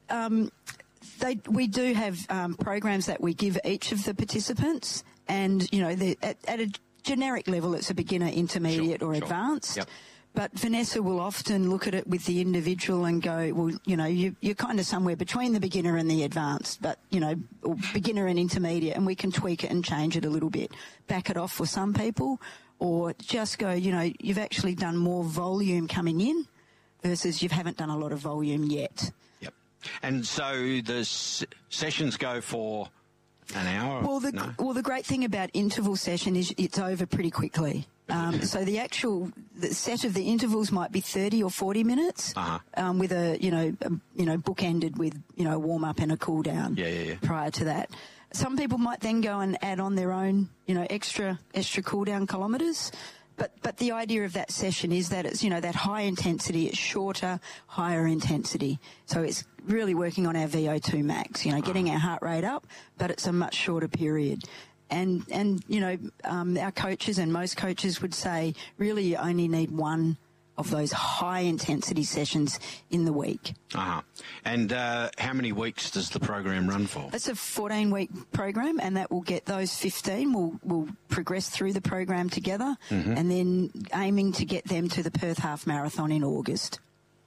we do have programs that we give each of the participants, and at a generic level, it's a beginner, intermediate, or advanced. Yep. But Vanessa will often look at it with the individual and go, well, you're kind of somewhere between the beginner and the advanced, but, or beginner and intermediate, and we can tweak it and change it a little bit, back it off for some people, or just go, you've actually done more volume coming in versus you haven't done a lot of volume yet. Yep. And so the sessions go for an hour? Well, the great thing about interval session is it's over pretty quickly. So the set of the intervals might be 30 or 40 minutes, with a bookended with a warm up and a cool down. Yeah. Prior to that, some people might then go and add on their own extra cool down kilometres. But the idea of that session is that it's that high intensity, it's shorter, higher intensity. So it's really working on our VO2 max, getting our heart rate up, but it's a much shorter period. And our coaches and most coaches would say really you only need one of those high-intensity sessions in the week. And how many weeks does the program run for? It's a 14-week program, and that will get those 15. We'll progress through the program together, and then aiming to get them to the Perth Half Marathon in August.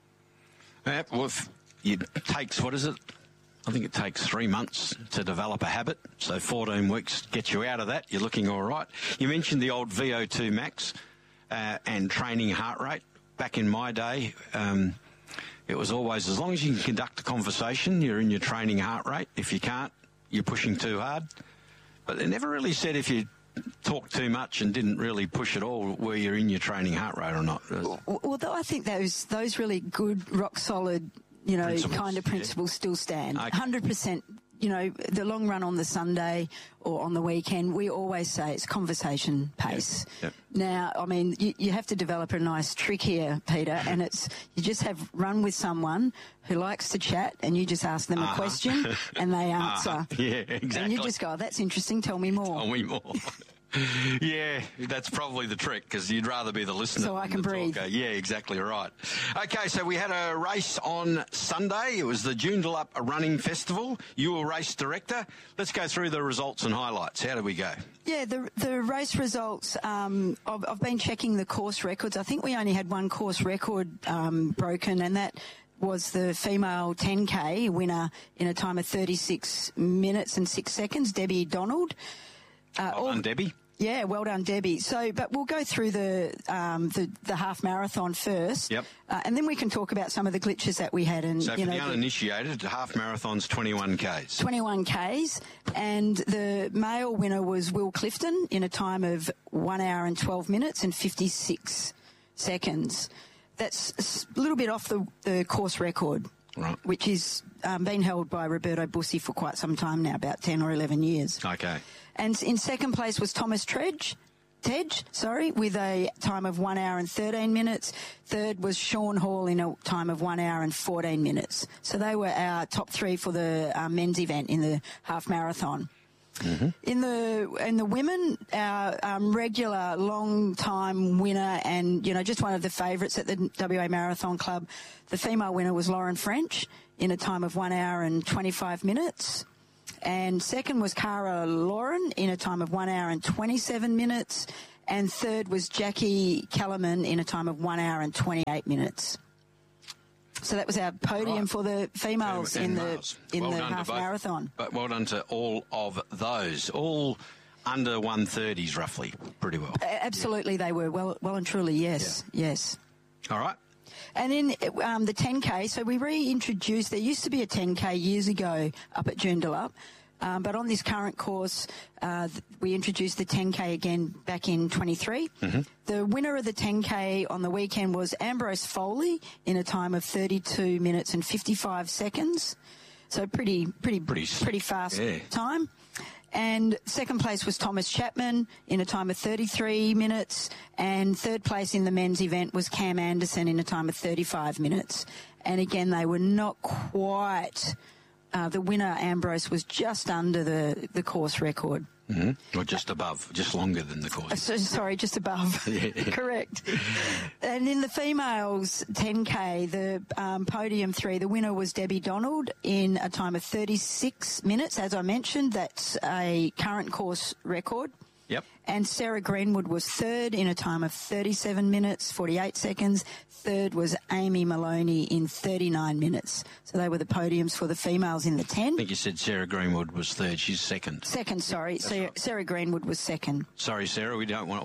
Well, it takes, what is it? I think it takes 3 months to develop a habit, so 14 weeks gets you out of that. You're looking all right. You mentioned the old VO2 max and training heart rate. Back in my day, it was always, as long as you can conduct a conversation, you're in your training heart rate. If you can't, you're pushing too hard. But they never really said if you talk too much and didn't really push at all, where you're in your training heart rate or not. Well, I think those really good, rock solid, kind of principles still stand. 100%. The long run on the Sunday or on the weekend, we always say it's conversation pace. Yep. Now, I mean, you have to develop a nice trick here, Peter, and it's you just have run with someone who likes to chat, and you just ask them a question, and they answer. Yeah, exactly. And you just go, oh, that's interesting, tell me more. Tell me more. Yeah, that's probably the trick, because you'd rather be the listener. So I can breathe. Talker. Yeah, exactly right. Okay, so we had a race on Sunday. It was the Joondalup Running Festival. You were race director. Let's go through the results and highlights. How did we go? Yeah, the race results, I've been checking the course records. I think we only had one course record broken, and that was the female 10K winner in a time of 36 minutes and 6 seconds, Debbie Donald. Well done, Debbie. Yeah, well done, Debbie. So, but we'll go through the half marathon first. Yep. And then we can talk about some of the glitches that we had. And so, for the uninitiated, half marathon's 21 Ks. 21 Ks, and the male winner was Will Clifton in a time of 1 hour and 12 minutes and 56 seconds. That's a little bit off the course record, right, which is been held by Roberto Bussi for quite some time now, about 10 or 11 years. Okay. And in second place was Thomas Tej, with a time of 1 hour and 13 minutes. Third was Sean Hall in a time of 1 hour and 14 minutes. So they were our top three for the men's event in the half marathon. Mm-hmm. In the women, our regular long-time winner and, just one of the favourites at the WA Marathon Club, the female winner was Lauren French in a time of 1 hour and 25 minutes. And second was Cara Lauren in a time of 1 hour and 27 minutes. And third was Jackie Kellerman in a time of 1 hour and 28 minutes. So that was our podium for the females in the half marathon. But well done to all of those, all under 130s roughly, pretty well. Absolutely, they were well and truly. Yes. All right. And in the 10K, so we reintroduced, there used to be a 10K years ago up at Joondalup, but on this current course, we introduced the 10K again back in 23. Mm-hmm. The winner of the 10K on the weekend was Ambrose Foley in a time of 32 minutes and 55 seconds. So pretty fast time. And second place was Thomas Chapman in a time of 33 minutes. And third place in the men's event was Cam Anderson in a time of 35 minutes. And again, they were not quite... the winner, Ambrose, was just under the course record. Mm-hmm. Or just above, just longer than the course. Sorry, just above. Correct. And in the females 10K, the podium three, the winner was Debbie Donald in a time of 36 minutes. As I mentioned, that's a current course record. Yep. And Sarah Greenwood was third in a time of 37 minutes, 48 seconds. Third was Amy Maloney in 39 minutes. So they were the podiums for the females in the 10. I think you said Sarah Greenwood was third. She's second. Second, sorry. Sarah Greenwood was second. Sorry, Sarah, we didn't want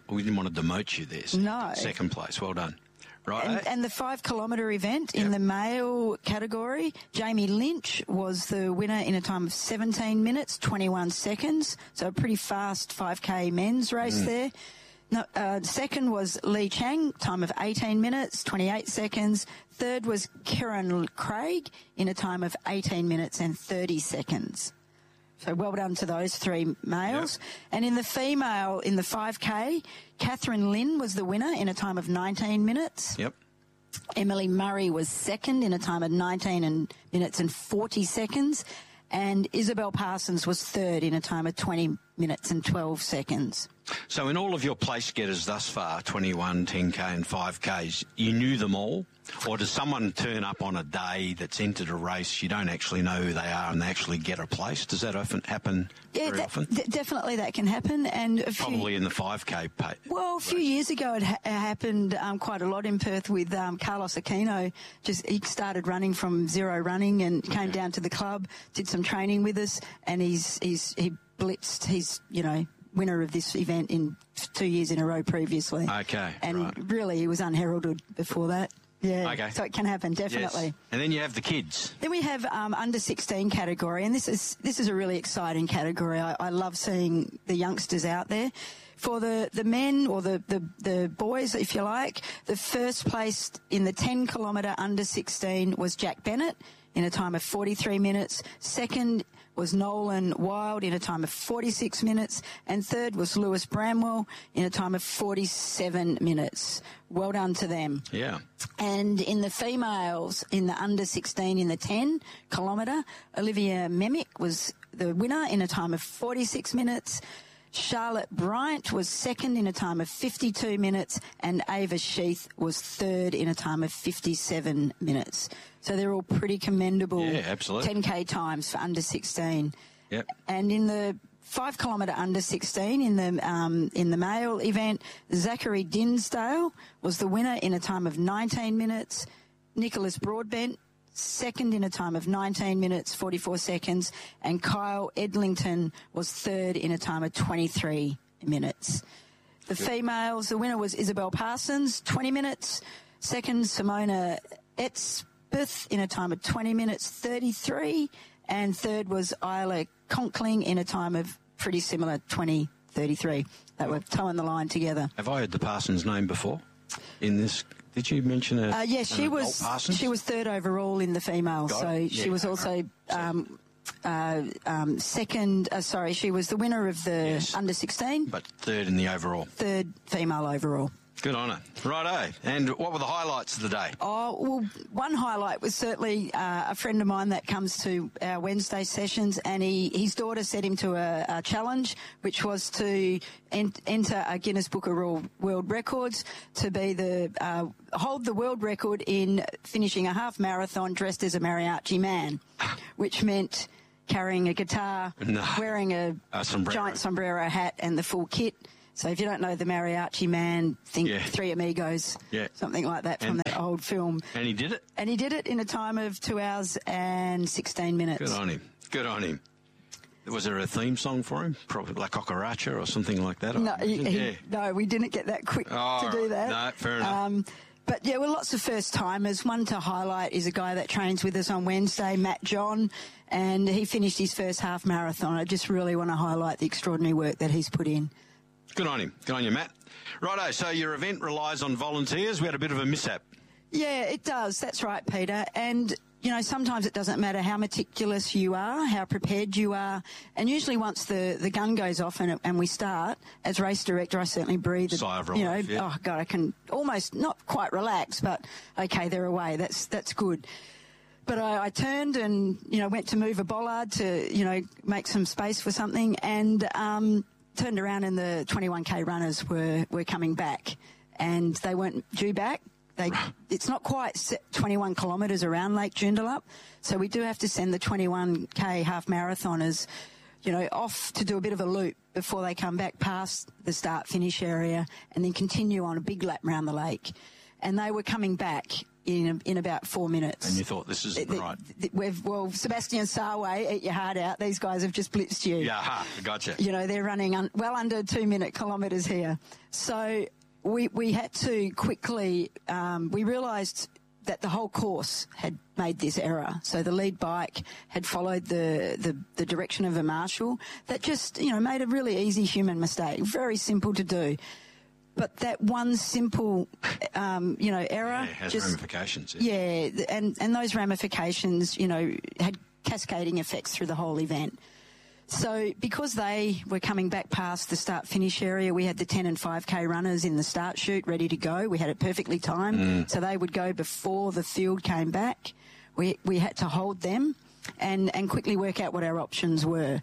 to demote you there. No. Second place. Well done. Right. And the 5 kilometre event in the male category, Jamie Lynch was the winner in a time of 17 minutes, 21 seconds. So a pretty fast 5K men's race there. No, second was Lee Chang, time of 18 minutes, 28 seconds. Third was Kieran Craig in a time of 18 minutes and 30 seconds. So well done to those three males. Yep. And in the female, in the 5K, Catherine Lynn was the winner in a time of 19 minutes. Yep. Emily Murray was second in a time of 19 minutes and 40 seconds. And Isabel Parsons was third in a time of 20 minutes and 12 seconds. So in all of your place getters thus far, 21, 10K and 5Ks, you knew them all? Or does someone turn up on a day that's entered a race, you don't actually know who they are and they actually get a place? Does that often happen very often? Definitely that can happen. And probably in the 5K race. Well, a few years ago it happened quite a lot in Perth with Carlos Aquino. He started running from zero running and came down to the club, did some training with us, and he blitzed. He's, winner of this event in 2 years in a row previously. Okay. And really he was unheralded before that. Yeah. Okay. So it can happen, definitely. Yes. And then you have the kids. Then we have under 16 category, and this is a really exciting category. I love seeing the youngsters out there. For the men or the boys, if you like, the first place in the 10 kilometre under 16 was Jack Bennett in a time of 43 minutes. Second was Nolan Wild in a time of 46 minutes. And third was Lewis Bramwell in a time of 47 minutes. Well done to them. Yeah. And in the females, in the under 16 in the 10 kilometre, Olivia Memick was the winner in a time of 46 minutes. Charlotte Bryant was second in a time of 52 minutes, and Ava Sheath was third in a time of 57 minutes. So they're all pretty commendable 10K times for under 16. Yep. And in the 5 kilometre under 16 in the male event, Zachary Dinsdale was the winner in a time of 19 minutes. Nicholas Broadbent, second in a time of 19 minutes, 44 seconds, and Kyle Edlington was third in a time of 23 minutes. The females, the winner was Isabel Parsons, 20 minutes. Second, Simona Etzbeth in a time of 20 minutes, 33. And third was Isla Conkling in a time of pretty similar, 20:33. They were towing the line together. Have I heard the Parsons name before in this? Did you mention a yes, she was Parsons? She was third overall in the females, she was also second. She was the winner of the under 16, but third in the overall. Third female overall. Good on her. Righto. And what were the highlights of the day? Oh, well, one highlight was certainly a friend of mine that comes to our Wednesday sessions, and his daughter set him to a challenge, which was to enter a Guinness Book of World Records to be hold the world record in finishing a half marathon dressed as a mariachi man, which meant carrying a guitar, wearing a giant sombrero hat and the full kit. So if you don't know the Mariachi Man, think Three Amigos, something like that from that old film. And he did it? And he did it in a time of 2 hours and 16 minutes. Good on him. Good on him. Was there a theme song for him? Probably La Cucaracha or something like that? No, no, we didn't get that quick to do that. No, fair enough. But, yeah, well, lots of first-timers. One to highlight is a guy that trains with us on Wednesday, Matt John, and he finished his first half marathon. I just really want to highlight the extraordinary work that he's put in. Good on him. Good on you, Matt. Righto, so your event relies on volunteers. We had a bit of a mishap. Yeah, it does. That's right, Peter. And, you know, sometimes it doesn't matter how meticulous you are, how prepared you are. And usually once the gun goes off and we start, as race director, I certainly breathe. Sigh of relief, oh, God, I can almost not quite relax, but, okay, they're away. That's good. But I turned and, you know, went to move a bollard to, you know, make some space for something and turned around and the 21K runners were coming back and they weren't due back. It's not quite 21 kilometres around Lake Joondalup, so we do have to send the 21K half marathoners, you know, off to do a bit of a loop before they come back past the start-finish area and then continue on a big lap around the lake. And they were coming back in about 4 minutes. And you thought, this isn't right. Well, Sebastian Sarway, eat your heart out. These guys have just blitzed you. Yeah, gotcha. You know, they're running well under 2 minute kilometres here. So we had to quickly, we realised that the whole course had made this error. So the lead bike had followed the direction of a marshal that just, you know, made a really easy human mistake. Very simple to do. But that one simple, you know, error has ramifications. Yeah, and those ramifications, you know, had cascading effects through the whole event. So because they were coming back past the start-finish area, we had the 10 and 5K runners in the start chute ready to go. We had it perfectly timed, so they would go before the field came back. We had to hold them and quickly work out what our options were.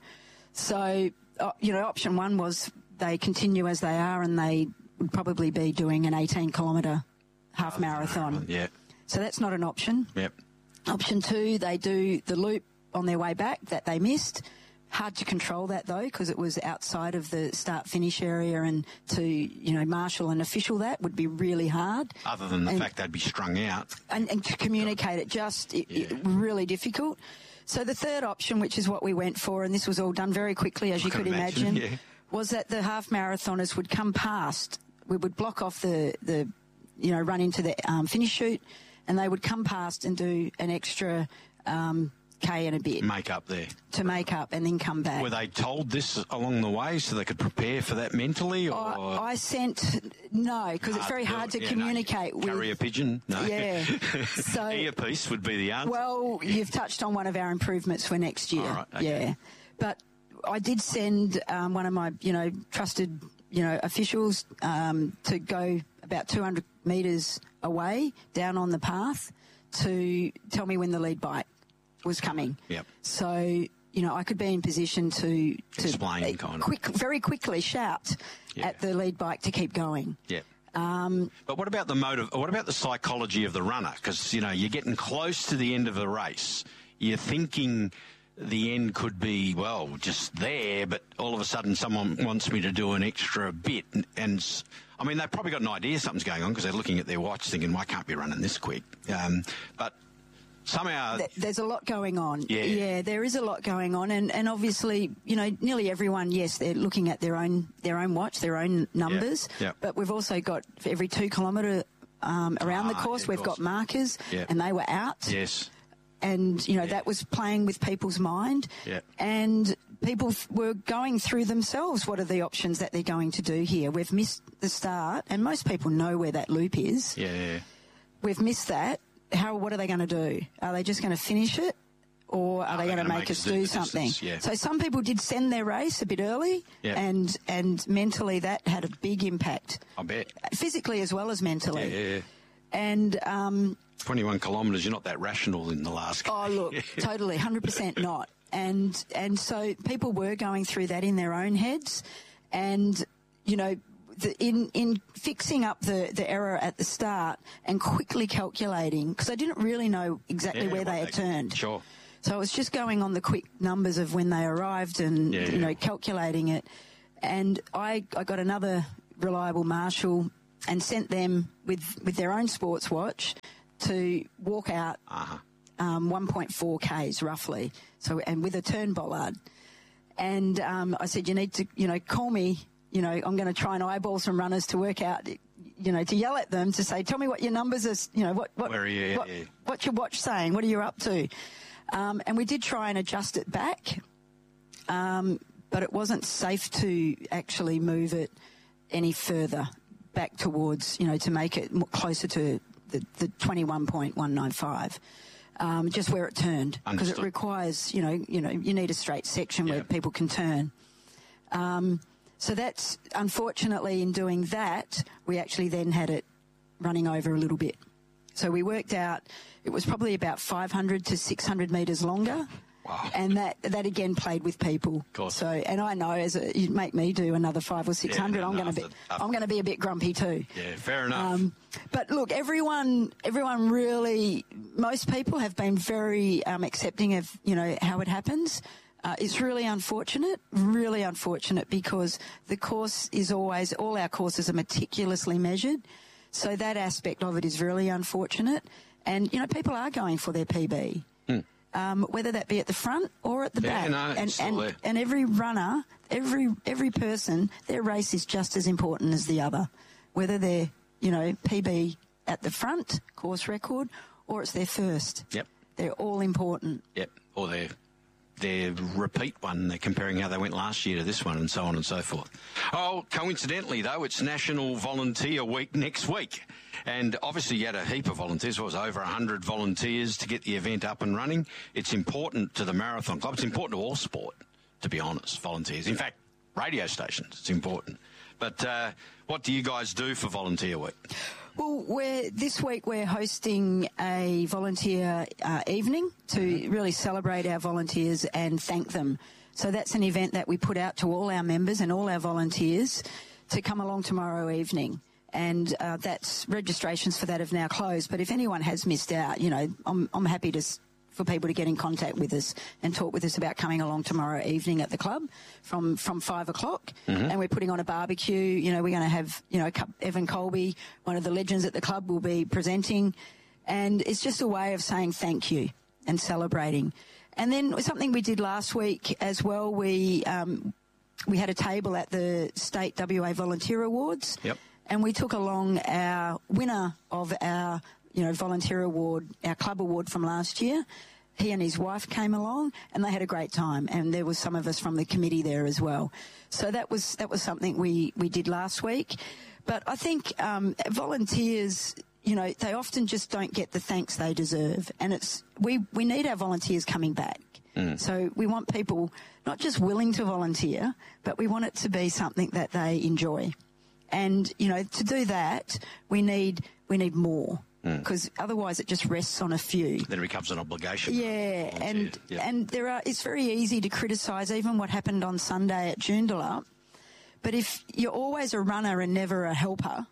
So, you know, option one was they continue as they are and they would probably be doing an 18-kilometre half marathon. Yeah. So that's not an option. Yep. Option two, they do the loop on their way back that they missed. Hard to control that, though, because it was outside of the start-finish area, and to, you know, marshal and official that would be really hard. Other than the fact they'd be strung out. And to communicate it really difficult. So the third option, which is what we went for, and this was all done very quickly, as you could imagine, was that the half marathoners would come past. We would block off the you know, run into the finish chute, and they would come past and do an extra K and a bit. Make up there. To make up and then come back. Were they told this along the way so they could prepare for that mentally? Or I sent, no, because it's very hard to communicate with. Carrier pigeon? No. Yeah. So, earpiece would be the answer. Well, you've touched on one of our improvements for next year. All right, okay. Yeah. But I did send one of my, you know, trusted, you know, officials to go about 200 metres away down on the path to tell me when the lead bike was coming. Yep. So, you know, I could be in position to explain kind of very quickly shout at the lead bike to keep going. Yeah. But what about the motive? What about the psychology of the runner? Because, you know, you're getting close to the end of the race. You're thinking the end could be, well, just there, but all of a sudden someone wants me to do an extra bit. And I mean, they've probably got an idea something's going on because they're looking at their watch thinking, why can't we run this quick? But somehow... There's a lot going on. Yeah, there is a lot going on. And obviously, you know, nearly everyone, yes, they're looking at their own watch, their own numbers. Yeah. But we've also got, for every 2 kilometre around the course, we've got markers, and they were out. Yes. And, you know, that was playing with people's mind. Yeah. And people were going through themselves, what are the options that they're going to do here? We've missed the start, and most people know where that loop is. Yeah. We've missed that. What are they going to do? Are they just going to finish it, or are they going to make us do something? Yeah. So some people did send their race a bit early, and mentally that had a big impact. I bet. Physically as well as mentally. Yeah. And 21 kilometres, you're not that rational in the last game. Oh, look, totally, 100% not. And so people were going through that in their own heads, and, you know, in fixing up the error at the start and quickly calculating, because I didn't really know exactly where they had turned. Sure. So I was just going on the quick numbers of when they arrived and, you know, calculating it. And I got another reliable marshal and sent them with their own sports watch to walk out 1.4 Ks roughly, so, and with a turn bollard. And I said, you need to, you know, call me, you know, I'm going to try and eyeball some runners to work out, you know, to yell at them to say, tell me what your numbers are, you know, what's your watch saying, what are you up to? And we did try and adjust it back, but it wasn't safe to actually move it any further back towards, you know, to make it closer to the 21.195, just where it turned, because it requires, you need a straight section where people can turn. So that's, unfortunately, in doing that, we actually then had it running over a little bit. So we worked out it was probably about 500 to 600 metres longer. Wow. And that again played with people. Of course. So, and I know you make me do another 500 or 600, Yeah, I'm going to be a bit grumpy too. Yeah, fair enough. But look, everyone really, most people have been very accepting of, you know, how it happens. It's really unfortunate because the course is always, all our courses are meticulously measured. So that aspect of it is really unfortunate. And, you know, people are going for their PB. Whether that be at the front or at the back. No, and every runner, every person, their race is just as important as the other. Whether they're, you know, PB at the front, course record, or it's their first. Yep. They're all important. Yep. Or their repeat one, they're comparing how they went last year to this one and so on and so forth. Oh, coincidentally, though, it's National Volunteer Week next week. And obviously you had a heap of volunteers. It was over 100 volunteers to get the event up and running. It's important to the Marathon Club. It's important to all sport, to be honest, volunteers. In fact, radio stations, it's important. But what do you guys do for Volunteer Week? Well, this week we're hosting a volunteer evening to really celebrate our volunteers and thank them. So that's an event that we put out to all our members and all our volunteers to come along tomorrow evening. And that's registrations for that have now closed. But if anyone has missed out, you know, I'm happy for people to get in contact with us and talk with us about coming along tomorrow evening at the club from 5 o'clock. And we're putting on a barbecue. You know, we're going to have, you know, Evan Colby, one of the legends at the club, will be presenting. And it's just a way of saying thank you and celebrating. And then something we did last week as well, we had a table at the State WA Volunteer Awards. Yep. And we took along our winner of our, you know, volunteer award, our club award from last year. He and his wife came along and they had a great time. And there was some of us from the committee there as well. So that was something we did last week. But I think volunteers, you know, they often just don't get the thanks they deserve. And we need our volunteers coming back. So we want people not just willing to volunteer, but we want it to be something that they enjoy. And, you know, to do that, we need more, because otherwise it just rests on a few. Then it becomes an obligation. Yeah, and it's very easy to criticise even what happened on Sunday at Joondalup. But if you're always a runner and never a helper,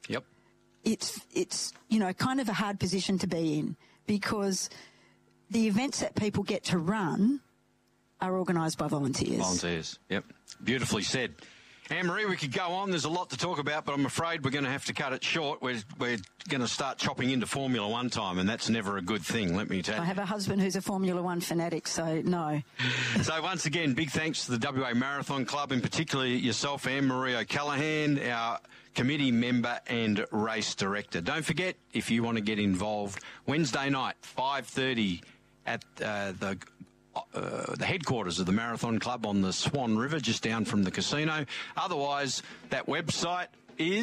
it's you know, kind of a hard position to be in, because the events that people get to run are organised by volunteers. Volunteers, yep. Beautifully said. Anne-Marie, we could go on. There's a lot to talk about, but I'm afraid we're going to have to cut it short. We're going to start chopping into Formula One time, and that's never a good thing, let me tell you. I have a husband who's a Formula One fanatic, so no. So once again, big thanks to the WA Marathon Club, and particularly yourself, Anne-Marie O'Callaghan, our committee member and race director. Don't forget, if you want to get involved, Wednesday night, 5:30 at the headquarters of the Marathon Club on the Swan River, just down from the casino. Otherwise, that website is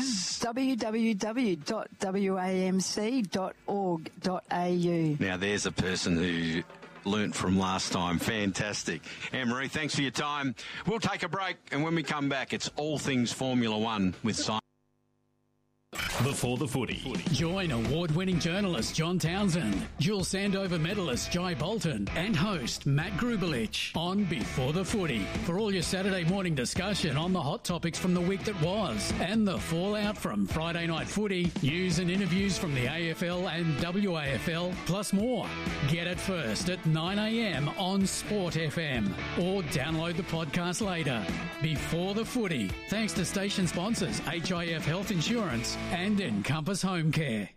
www.wamc.org.au. Now, there's a person who learnt from last time. Fantastic. Anne-Marie, thanks for your time. We'll take a break, and when we come back, it's all things Formula One with Simon. Before the Footy. Join award-winning journalist John Townsend, dual Sandover medalist Jai Bolton, and host Matt Grubelich on Before the Footy for all your Saturday morning discussion on the hot topics from the week that was and the fallout from Friday night footy, news and interviews from the AFL and WAFL, plus more. Get it first at 9 a.m. on Sport FM or download the podcast later. Before the Footy, thanks to station sponsors HIF Health Insurance and Encompass Home Care.